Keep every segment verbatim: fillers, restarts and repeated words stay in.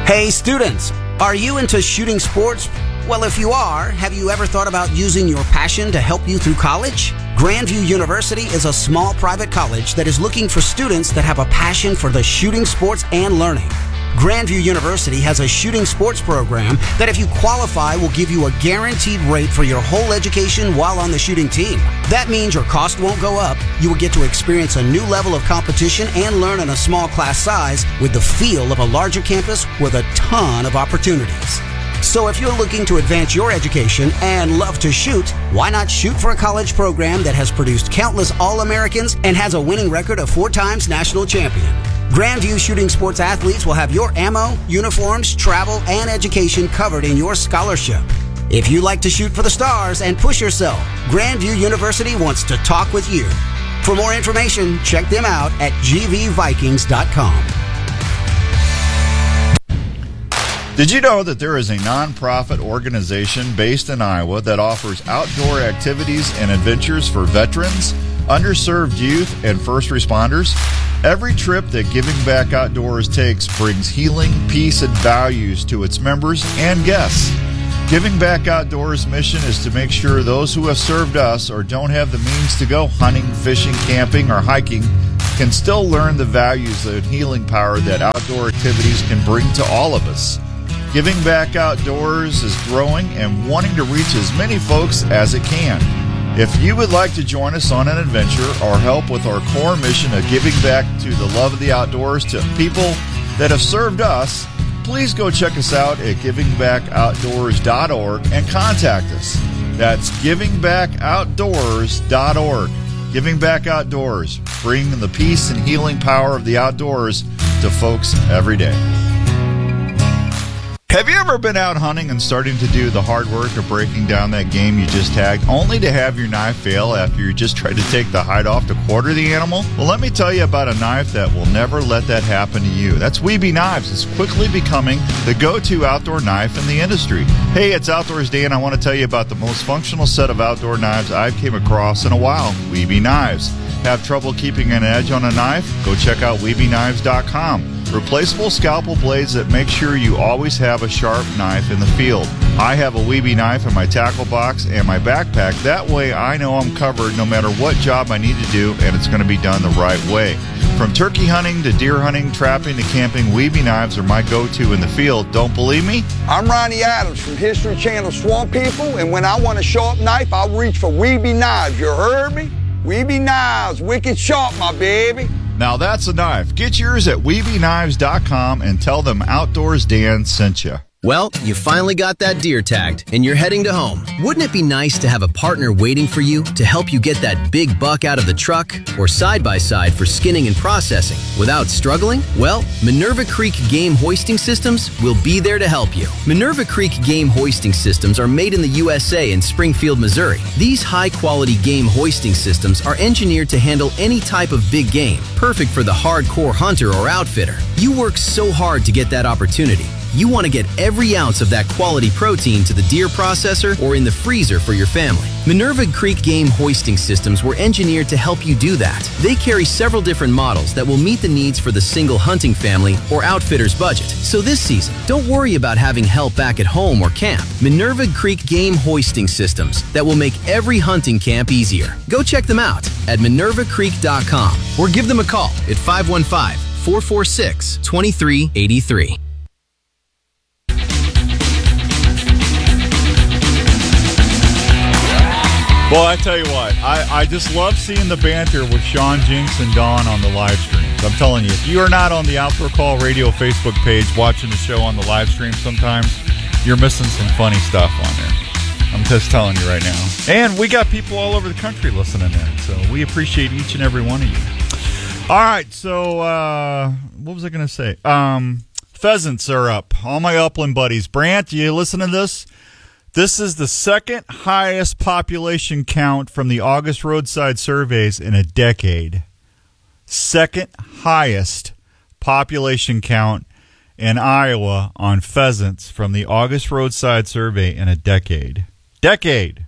Hey students, are you into shooting sports? Well, if you are, have you ever thought about using your passion to help you through college? Grandview University is a small private college that is looking for students that have a passion for the shooting sports and learning. Grandview University has a shooting sports program that, if you qualify, will give you a guaranteed rate for your whole education while on the shooting team. That means your cost won't go up, you will get to experience a new level of competition and learn in a small class size with the feel of a larger campus with a ton of opportunities. So if you're looking to advance your education and love to shoot, why not shoot for a college program that has produced countless All-Americans and has a winning record of four times national champion? Grandview Shooting Sports athletes will have your ammo, uniforms, travel, and education covered in your scholarship. If you like to shoot for the stars and push yourself, Grandview University wants to talk with you. For more information, check them out at g v vikings dot com. Did you know that there is a nonprofit organization based in Iowa that offers outdoor activities and adventures for veterans, underserved youth, and first responders? Every trip that Giving Back Outdoors takes brings healing, peace, and values to its members and guests. Giving Back Outdoors' mission is to make sure those who have served us or don't have the means to go hunting, fishing, camping, or hiking can still learn the values and healing power that outdoor activities can bring to all of us. Giving Back Outdoors is growing and wanting to reach as many folks as it can. If you would like to join us on an adventure or help with our core mission of giving back to the love of the outdoors to people that have served us, please go check us out at giving back outdoors dot org and contact us. That's giving back outdoors dot org. Giving Back Outdoors, bringing the peace and healing power of the outdoors to folks every day. Have you ever been out hunting and starting to do the hard work of breaking down that game you just tagged, only to have your knife fail after you just tried to take the hide off to quarter the animal? Well, let me tell you about a knife that will never let that happen to you. That's Weeby Knives. It's quickly becoming the go-to outdoor knife in the industry. Hey, it's Outdoors Dan. I want to tell you about the most functional set of outdoor knives I've came across in a while, Weeby Knives. Have trouble keeping an edge on a knife? Go check out weeby knives dot com. Replaceable scalpel blades that make sure you always have a sharp knife in the field. I have a Weeby knife in my tackle box and my backpack. That way I know I'm covered no matter what job I need to do, and it's going to be done the right way. From turkey hunting to deer hunting, trapping to camping, Weeby knives are my go-to in the field. Don't believe me? I'm Ronnie Adams from History Channel Swamp People, and when I want a sharp knife, I'll reach for Weeby knives. You heard me? Weeby Knives, wicked sharp, my baby. Now that's a knife. Get yours at weeby knives dot com and tell them Outdoors Dan sent you. Well, you finally got that deer tagged, and you're heading to home. Wouldn't it be nice to have a partner waiting for you to help you get that big buck out of the truck or side-by-side for skinning and processing without struggling? Well, Minerva Creek Game Hoisting Systems will be there to help you. Minerva Creek Game Hoisting Systems are made in the U S A in Springfield, Missouri. These high-quality game hoisting systems are engineered to handle any type of big game, perfect for the hardcore hunter or outfitter. You work so hard to get that opportunity. You want to get every ounce of that quality protein to the deer processor or in the freezer for your family. Minerva Creek Game Hoisting Systems were engineered to help you do that. They carry several different models that will meet the needs for the single hunting family or outfitter's budget. So this season, don't worry about having help back at home or camp. Minerva Creek Game Hoisting Systems that will make every hunting camp easier. Go check them out at minerva creek dot com or give them a call at five one five, four four six, two three eight three. Well, I tell you what, I, I just love seeing the banter with Sean, Jinx, and Dawn on the live streams. I'm telling you, if you are not on the Outdoor Call Radio Facebook page watching the show on the live stream sometimes, you're missing some funny stuff on there. I'm just telling you right now. And we got people all over the country listening in, so we appreciate each and every one of you. All right, so uh, what was I going to say? Um, pheasants are up. All my upland buddies. Brant, you listen to this? This is the second highest population count from the August roadside surveys in a decade. Second highest population count in Iowa on pheasants from the August roadside survey in a decade. Decade.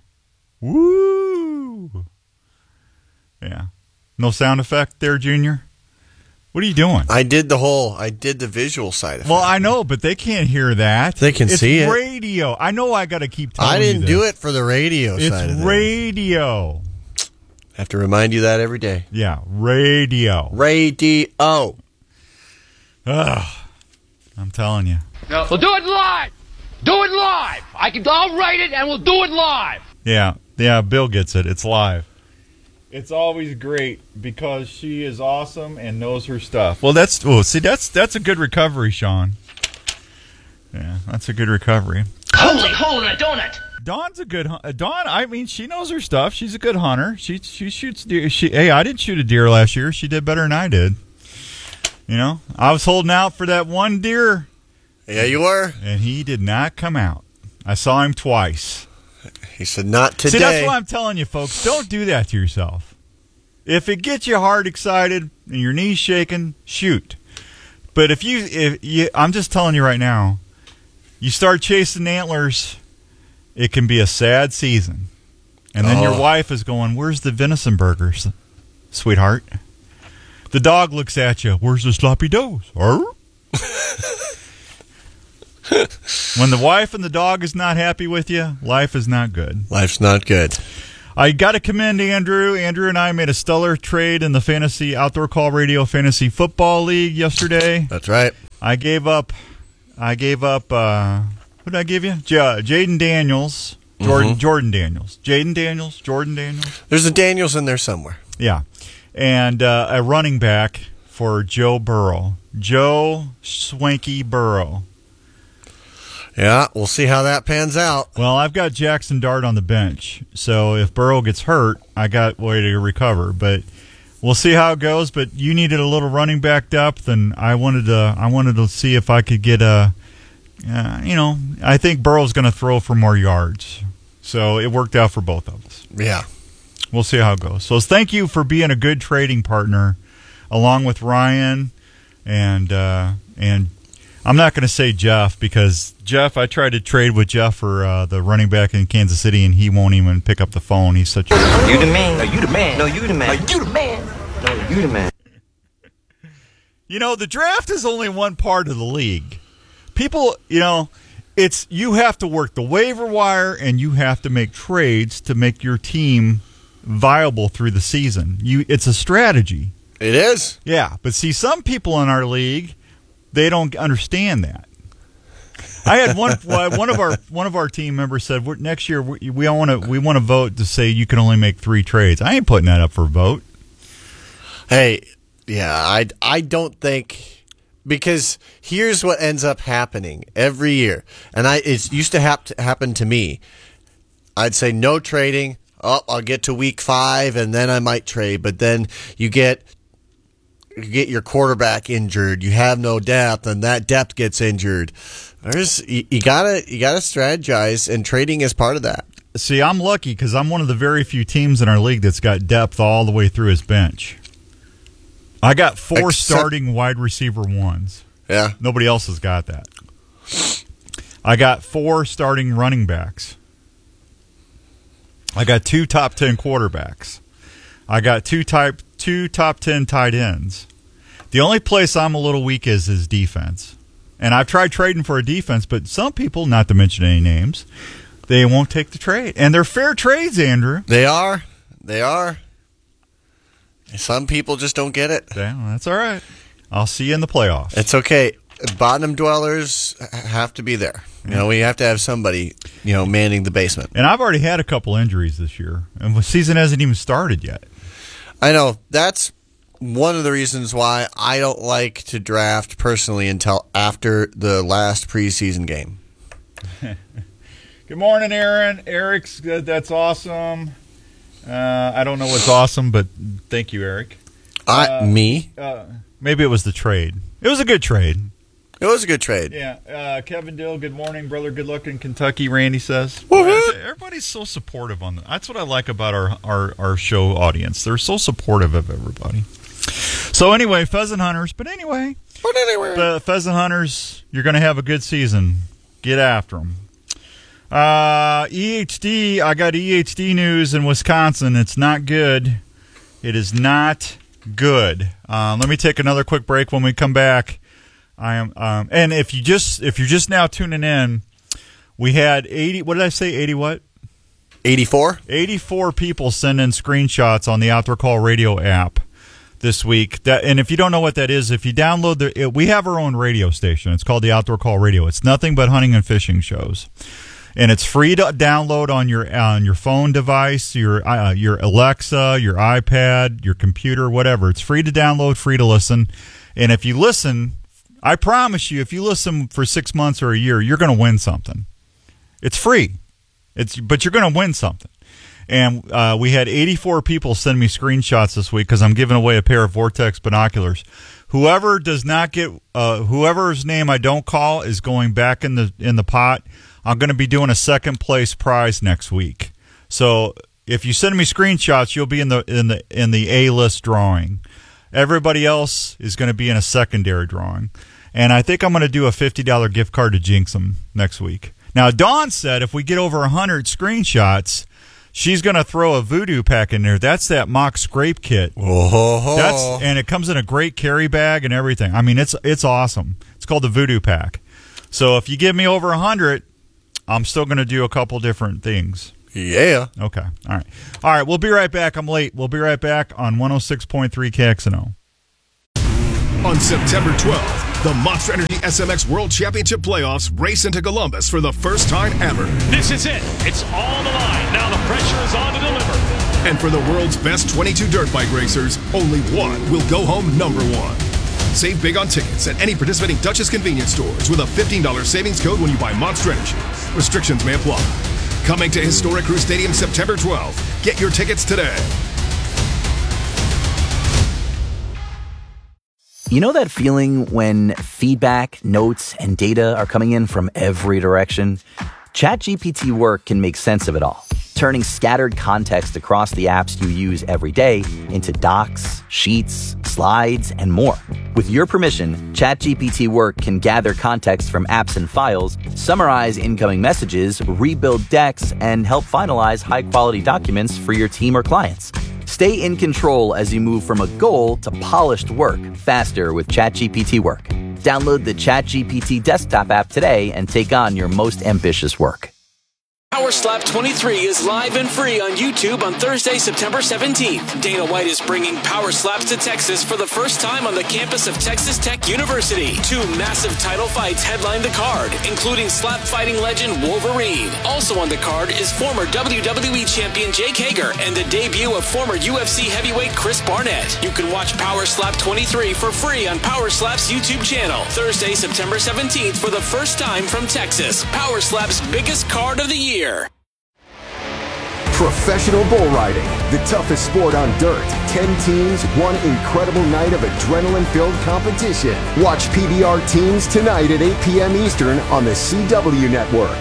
Woo! Yeah. No sound effect there, Junior? What are you doing? I did the whole, I did the visual side of it. Well, I know, but they can't hear that. They can it's see it. It's radio. I know I got to keep telling you I didn't this. do it for the radio it's side of it. It's radio. I have to remind you that every day. Yeah, radio. Radio. Ugh. I'm telling you. No. We'll do it live. Do it live. I can. I'll write it, and we'll do it live. Yeah, yeah. Bill gets it. It's live. It's always great because she is awesome and knows her stuff. Well, that's well. See, that's that's a good recovery, Sean. Yeah, that's a good recovery. Holy hole in a donut. Dawn's a good hun- Dawn. I mean, she knows her stuff. She's a good hunter. She she shoots deer. She hey, I didn't shoot a deer last year. She did better than I did. You know, I was holding out for that one deer. Yeah, you were. And he did not come out. I saw him twice. He said, not today. See, that's why I'm telling you, folks, don't do that to yourself. If it gets your heart excited and your knees shaking, shoot. But if you, if you, I'm just telling you right now, you start chasing antlers, it can be a sad season. And then oh. your wife is going, where's the venison burgers, sweetheart? The dog looks at you, where's the sloppy doughs? When the wife and the dog is not happy with you, life is not good. Life's not good. I got to commend Andrew. Andrew and I made a stellar trade in the Fantasy Outdoor Call Radio Fantasy Football League yesterday. That's right. I gave up, I gave up, uh, what did I give you? J- Jaden Daniels, Jordan, mm-hmm. Jordan Daniels. Jaden Daniels, Jordan Daniels. There's a Daniels in there somewhere. Yeah. And uh, a running back for Joe Burrow. Joe Swanky Burrow. Yeah, we'll see how that pans out. Well, I've got Jackson Dart on the bench, so if Burrow gets hurt, I got way to recover. But we'll see how it goes. But you needed a little running back depth, and I wanted to. I wanted to see if I could get a. Uh, you know, I think Burrow's going to throw for more yards, so it worked out for both of us. Yeah, we'll see how it goes. So thank you for being a good trading partner, along with Ryan, and uh, and. I'm not going to say Jeff because Jeff, I tried to trade with Jeff for uh, the running back in Kansas City, and he won't even pick up the phone. He's such a... You the man. No, you the man. No, you the man. No, you the man. No, you the man. You know, the draft is only one part of the league. People, you know, it's you have to work the waiver wire, and you have to make trades to make your team viable through the season. You, It's a strategy. It is. Yeah, but see, some people in our league... They don't understand that. I had one one of our one of our team members said next year we, we want to we want to vote to say you can only make three trades. I ain't putting that up for a vote. Hey, yeah, I I don't think because here's what ends up happening every year, and I it used to, hap- to happen to me. I'd say no trading. Oh, I'll get to week five and then I might trade, but then you get. You get your quarterback injured, you have no depth, and that depth gets injured. There's you, you gotta you gotta strategize, and trading is part of that. See, I'm lucky because I'm one of the very few teams in our league that's got depth all the way through his bench. I got four Except, starting wide receiver ones. Yeah, nobody else has got that. I got four starting running backs. I got two top ten quarterbacks. I got two type two top ten tight ends. The only place I'm a little weak is is defense. And I've tried trading for a defense, but some people, not to mention any names, they won't take the trade. And they're fair trades, Andrew. They are. They are. Some people just don't get it. Yeah, well, that's all right. I'll see you in the playoffs. It's okay. Bottom dwellers have to be there. You know, we have to have somebody, you know, manning the basement. And I've already had a couple injuries this year, and the season hasn't even started yet. I know. That's one of the reasons why I don't like to draft personally until after the last preseason game. Good morning, Aaron. Eric's good. That's awesome. Uh, I don't know what's awesome, but thank you, Eric. Uh, uh, me? Uh, maybe it was the trade. It was a good trade. It was a good trade. Yeah. Uh, Kevin Dill, good morning, brother. Good luck in Kentucky, Randy says. Woo-hoo. Everybody's so supportive on that. That's what I like about our, our, our show audience. They're so supportive of everybody. So anyway, pheasant hunters. But anyway, but anyway. the pheasant hunters, you're going to have a good season. Get after them. Uh, E H D, I got E H D news in Wisconsin. It's not good. It is not Good. Um, let me take another quick break. When we come back, I am. Um, and if you just if you're just now tuning in, we had eighty. What did I say? Eighty what? eighty-four? eighty-four people send in screenshots on the Outdoor Call Radio app this week. That, and if you don't know what that is, if you download the, it, we have our own radio station. It's called the Outdoor Call Radio. It's nothing but hunting and fishing shows, and it's free to download on your on your phone device, your uh, your Alexa, your iPad, your computer, whatever. It's free to download, free to listen, and if you listen, I promise you, if you listen for six months or a year, you're going to win something. It's free. It's, but you're going to win something. And uh, we had eighty-four people send me screenshots this week because I'm giving away a pair of Vortex binoculars. Whoever does not get, uh, whoever's name I don't call is going back in the in the pot. I'm going to be doing a second place prize next week. So if you send me screenshots, you'll be in the in the in the A list drawing. Everybody else is going to be in a secondary drawing. And I think I'm going to do a fifty dollars gift card to Jinx 'em next week. Now, Dawn said if we get over one hundred screenshots, she's going to throw a voodoo pack in there. That's that mock scrape kit. Oh. That's, and it comes in a great carry bag and everything. I mean, it's it's awesome. It's called the voodoo pack. So if you give me over one hundred, I'm still going to do a couple different things. Yeah. Okay. All right. All right. We'll be right back. I'm late. We'll be right back on one oh six point three K X N O. On September twelfth, the Monster Energy S M X World Championship Playoffs race into Columbus for the first time ever. This is it. It's all on the line. Now the pressure is on to deliver. And for the world's best twenty-two dirt bike racers, only one will go home number one. Save big on tickets at any participating Duchess convenience stores with a fifteen dollars savings code when you buy Monster Energy. Restrictions may apply. Coming to Historic Crew Stadium September twelfth. Get your tickets today. You know that feeling when feedback, notes, and data are coming in from every direction? ChatGPT Work can make sense of it all, turning scattered context across the apps you use every day into docs, sheets, slides, and more. With your permission, ChatGPT Work can gather context from apps and files, summarize incoming messages, rebuild decks, and help finalize high-quality documents for your team or clients. Stay in control as you move from a goal to polished work faster with ChatGPT Work. Download the ChatGPT desktop app today and take on your most ambitious work. Power Slap twenty-three is live and free on YouTube on Thursday, September seventeenth. Dana White is bringing Power Slaps to Texas for the first time on the campus of Texas Tech University. Two massive title fights headline the card, including slap fighting legend Wolverine. Also on the card is former W W E champion Jake Hager and the debut of former U F C heavyweight Chris Barnett. You can watch Power Slap twenty-three for free on Power Slap's YouTube channel. Thursday, September seventeenth for the first time from Texas. Power Slap's biggest card of the year. Professional bull riding, the toughest sport on dirt. Ten teams, one incredible night of adrenaline-filled competition. Watch P B R Teams tonight at eight p.m. Eastern on the C W Network.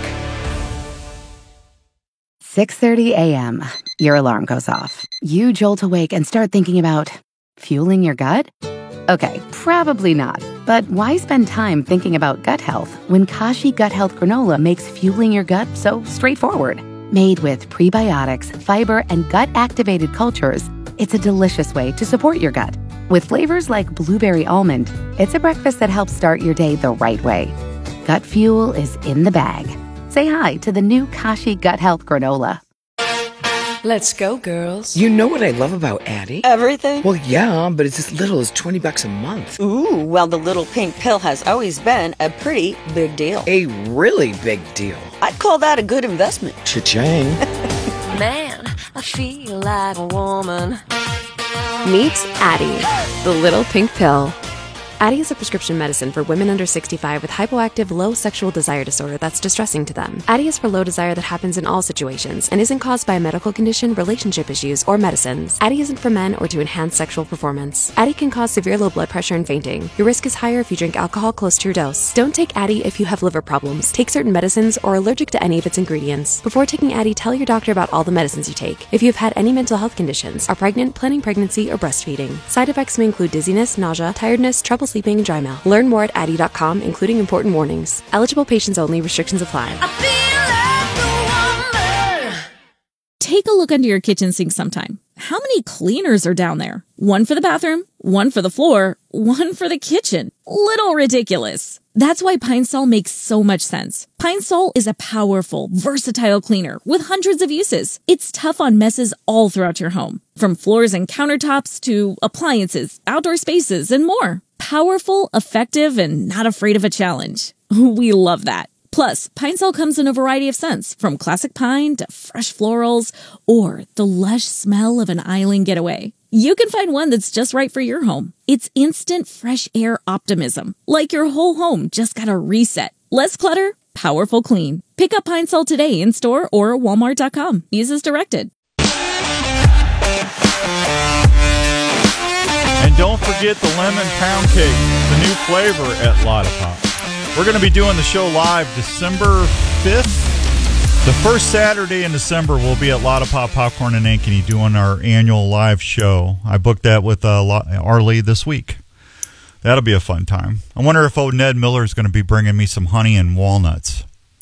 six thirty a.m. Your alarm goes off. You jolt awake and start thinking about fueling your gut? Okay, probably not. But why spend time thinking about gut health when Kashi Gut Health Granola makes fueling your gut so straightforward? Made with prebiotics, fiber, and gut-activated cultures, it's a delicious way to support your gut. With flavors like blueberry almond, it's a breakfast that helps start your day the right way. Gut fuel is in the bag. Say hi to the new Kashi Gut Health Granola. Let's go, girls. You know what I love about Addie? Everything? Well, yeah, but it's as little as twenty bucks a month. Ooh, well, the little pink pill has always been a pretty big deal. A really big deal. I'd call that a good investment. Cha-ching. Man, I feel like a woman. Meet Addie, the little pink pill. Addie is a prescription medicine for women under sixty-five with hypoactive low sexual desire disorder that's distressing to them. Addie is for low desire that happens in all situations and isn't caused by a medical condition, relationship issues, or medicines. Addie isn't for men or to enhance sexual performance. Addie can cause severe low blood pressure and fainting. Your risk is higher if you drink alcohol close to your dose. Don't take Addie if you have liver problems, take certain medicines, or are allergic to any of its ingredients. Before taking Addie, tell your doctor about all the medicines you take. If you have had any mental health conditions, are pregnant, planning pregnancy, or breastfeeding. Side effects may include dizziness, nausea, tiredness, trouble sleeping, and dry mouth. Learn more at addie dot com, including important warnings. Eligible patients only. Restrictions apply. Take a look under your kitchen sink sometime. how many cleaners are down there? One for the bathroom, one for the floor, one for the kitchen. Little ridiculous. That's why Pine Sol makes so much sense. Pine Sol is a powerful, versatile cleaner with hundreds of uses. It's tough on messes all throughout your home, from floors and countertops to appliances, outdoor spaces, and more. Powerful, effective, and not afraid of a challenge. We love that. Plus, Pine Sol comes in a variety of scents, from classic pine to fresh florals, or the lush smell of an island getaway. You can find one that's just right for your home. It's instant fresh air optimism, like your whole home just got a reset. Less clutter, powerful clean. Pick up Pine Sol today in store or walmart dot com. Use as directed. And don't forget the lemon pound cake, the new flavor at Lotta Pop. We're going to be doing the show live December fifth. The first Saturday in December, we'll be at Lotta Pop Popcorn in Ankeny doing our annual live show. I booked that with uh, Arlie this week. That'll be a fun time. I wonder if old Ned Miller is going to be bringing me some honey and walnuts.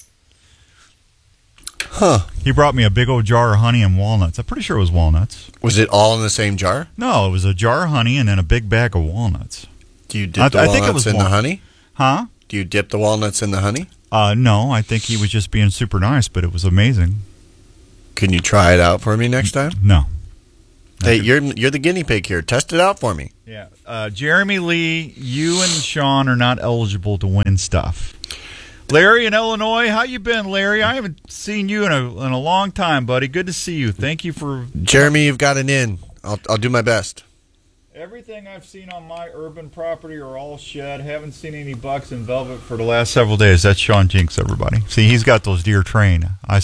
Huh. He brought me a big old jar of honey and walnuts. I'm pretty sure it was walnuts. Was it all in the same jar? No, it was a jar of honey and then a big bag of walnuts. Do you dip the I, walnuts I think it was in wal- the honey? Huh? Do you dip the walnuts in the honey? Uh, no, I think he was just being super nice, but it was amazing. Can you try it out for me next time? No. Hey, you're you're the guinea pig here. Test it out for me. Yeah. Uh, Jeremy Lee, you and Sean are not eligible to win stuff. Larry in Illinois, how you been, Larry? I haven't seen you in a in a long time, buddy. Good to see you. Thank you for... Jeremy, you've got an in. I'll I'll do my best. Everything I've seen on my urban property are all shed. Haven't seen any bucks in velvet for the last several days. That's Sean Jinks, everybody. See, he's got those deer trained. I,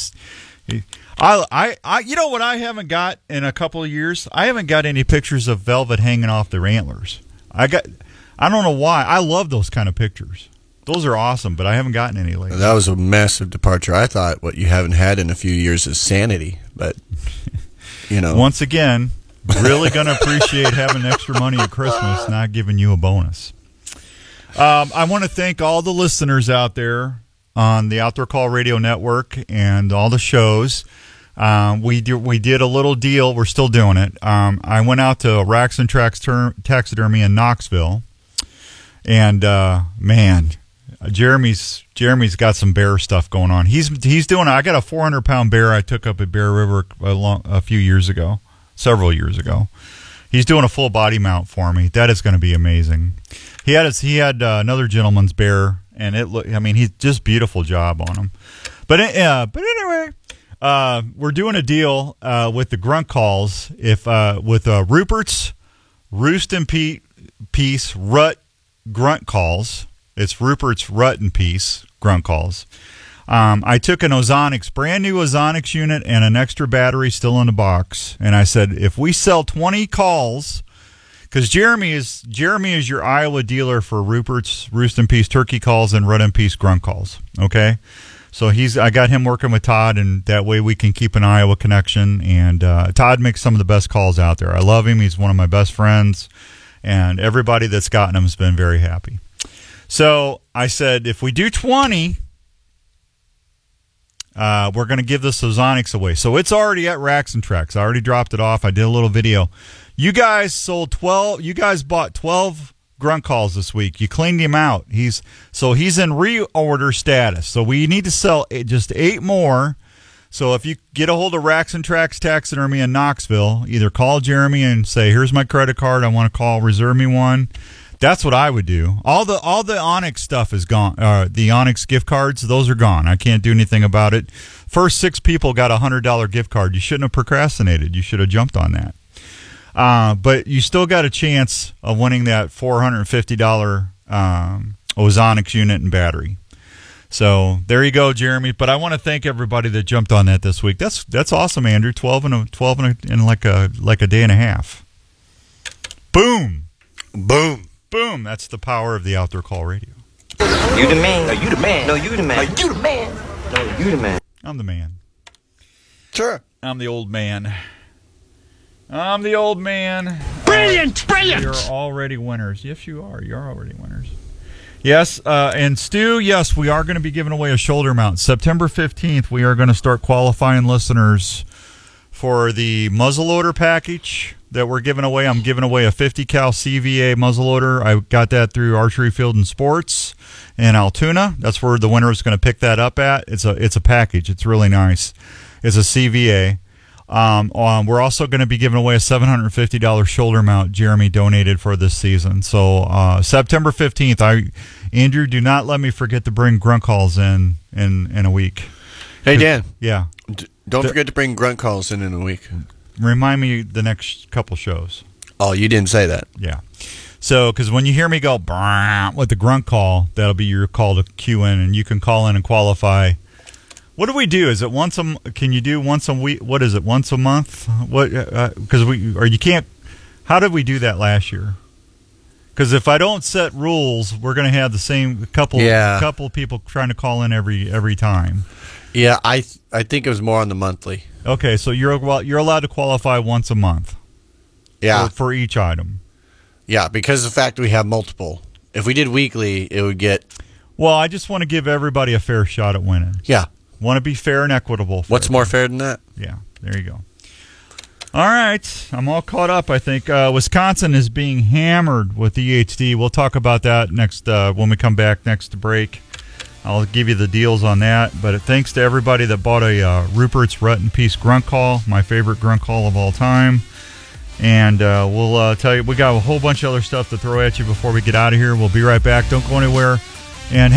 I, I, I, you know what I haven't got in a couple of years? I haven't got any pictures of velvet hanging off their antlers. I got, I don't know why. I love those kind of pictures. Those are awesome, but I haven't gotten any lately. That was a massive departure. I thought what you haven't had in a few years is sanity, but, you know. Once again... Really going to appreciate having extra money at Christmas, not giving you a bonus. Um, I want to thank all the listeners out there on the Outdoor Call Radio Network and all the shows. Um, we, do, we did a little deal. We're still doing it. Um, I went out to Racks and Tracks ter- Taxidermy in Knoxville. And, uh, man, Jeremy's Jeremy's got some bear stuff going on. He's he's doing. I got a four hundred pound bear I took up at Bear River a, long, a few years ago. Several years ago. He's doing a full body mount for me. That is going to be amazing. He had his, he had uh, another gentleman's bear, and it look. I mean, he's just beautiful job on him. But uh, but anyway, uh, we're doing a deal uh, with the grunt calls. If uh, with uh, Rupert's Roost and Pete Peace Rut grunt calls. It's Rupert's Rut and Peace grunt calls. Um, I took an Ozonics, brand new Ozonics unit and an extra battery still in the box. And I said, if we sell twenty calls, because Jeremy is Jeremy is your Iowa dealer for Rupert's Roost and Peace turkey calls and Rut and Peace grunt calls. Okay. So he's, I got him working with Todd, and that way we can keep an Iowa connection. And uh, Todd makes some of the best calls out there. I love him. He's one of my best friends, and everybody that's gotten him has been very happy. So I said, if we do twenty, Uh, we're going to give this Ozonics away. So it's already at Racks and Tracks. I already dropped it off. I did a little video. You guys sold twelve. You guys bought twelve grunt calls this week. You cleaned him out. He's so he's in reorder status. So we need to sell eight, just eight more. So if you get a hold of Racks and Tracks Taxidermy in Knoxville, either call Jeremy and say, "Here's my credit card. I want to call. Reserve me one." That's what I would do. All the all the Onyx stuff is gone. Uh, the Onyx gift cards, those are gone. I can't do anything about it. First six people got a one hundred dollars gift card. You shouldn't have procrastinated. You should have jumped on that. Uh, but you still got a chance of winning that four hundred fifty dollars um, Ozonics unit and battery. So there you go, Jeremy. But I want to thank everybody that jumped on that this week. That's that's awesome, Andrew. twelve in a twelve in, a, in like a like a day and a half. Boom, boom. Boom! That's the power of the Outdoor Call Radio. You the man. No, you the man. No, you the man. No, you the man. No, you the man. I'm the man. Sure. I'm the old man. I'm the old man. Brilliant! Uh, brilliant! You're already winners. Yes, you are. You're already winners. Yes, uh, and Stu, yes, we are going to be giving away a shoulder mount. September fifteenth, we are going to start qualifying listeners for the muzzleloader package that we're giving away. I'm giving away a fifty cal C V A muzzleloader. I got that through Archery Field and Sports in Altoona. That's where the winner is going to pick that up at. It's a it's a package. It's really nice. It's a C V A. Um, um, we're also going to be giving away a seven hundred fifty dollars shoulder mount Jeremy donated for this season. So uh, September fifteenth, I Andrew, do not let me forget to bring grunt calls in in, in a week. Hey, Dan. Yeah. D- don't D- forget to bring grunt calls in in a week. Remind me the next couple shows. Oh, you didn't say that. Yeah. So, because when you hear me go brrrr with the grunt call, that'll be your call to cue in, and you can call in and qualify. What do we do? Is it once a? m- Can you do once a week? What is it? Once a month? What? Because uh, we or you can't. How did we do that last year? Because if I don't set rules, we're going to have the same couple. Yeah. couple of people trying to call in every every time. Yeah, I th- I think it was more on the monthly. Okay, so you're well, you're allowed to qualify once a month. Yeah, for, for each item. Yeah, because of the fact we have multiple. If we did weekly, it would get. Well, I just want to give everybody a fair shot at winning. Yeah, want to be fair and equitable. What's everybody. more fair than that? Yeah, there you go. All right, I'm all caught up. I think uh, Wisconsin is being hammered with E H D. We'll talk about that next uh, when we come back next break. I'll give you the deals on that. But thanks to everybody that bought a uh, Rupert's Rut and Peace grunt call, my favorite grunt call of all time. And uh, we'll uh, tell you, we got a whole bunch of other stuff to throw at you before we get out of here. We'll be right back. Don't go anywhere. And